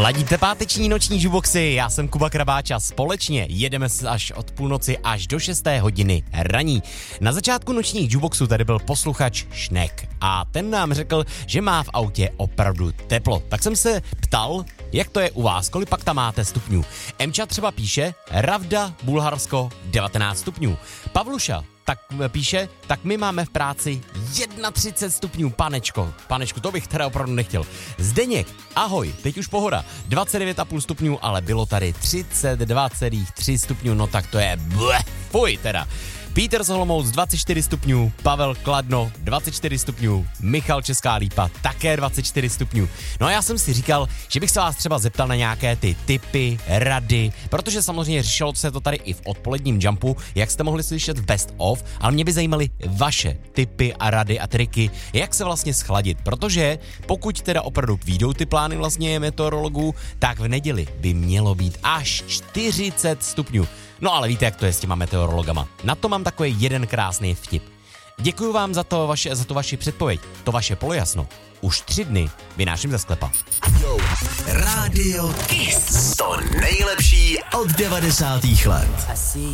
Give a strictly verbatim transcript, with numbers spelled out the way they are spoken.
Ladíte páteční noční juboxy, já jsem Kuba Krabáč a společně jedeme až od půlnoci až do šesté hodiny raní. Na začátku nočních juboxů tady byl posluchač Šnek a ten nám řekl, že má v autě opravdu teplo. Tak jsem se ptal, jak to je u vás, kolik pak tam máte stupňů. Emča třeba píše, Ravda, Bulharsko, devatenáct stupňů. Pavluša tak píše, tak my máme v práci třicet jedna stupňů, panečko. Panečku, to bych teda opravdu nechtěl. Zdeněk, ahoj, teď už pohoda. dvacet devět celá pět stupňů, ale bylo tady třicet dva celá tři stupňů, no tak to je bleh, fuj teda. Peter z Olomouc dvacet čtyři stupňů, Pavel Kladno dvacet čtyři stupňů, Michal Česká Lípa také dvacet čtyři stupňů. No a já jsem si říkal, že bych se vás třeba zeptal na nějaké ty tipy, rady, protože samozřejmě řešilo se to tady i v odpoledním jumpu, jak jste mohli slyšet v Best of, ale mě by zajímaly vaše tipy a rady a triky, jak se vlastně schladit, protože pokud teda opravdu vyjdou ty plány vlastně meteorologů, tak v neděli by mělo být až čtyřicet stupňů. No ale víte, jak to je s těma meteorologama. Na to mám takový jeden krásný vtip. Děkuju vám za to vaše, za to vaši předpověď, to vaše polojasno. Už tři dny vynáším ze sklepa. Yo, Radio Kiss. To nejlepší od devadesátých let.